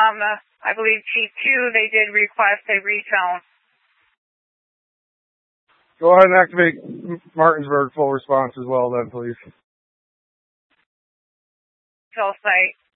I believe T2, they did request a retone. Go ahead and activate Martinsburg full response as well then, please. Cell site.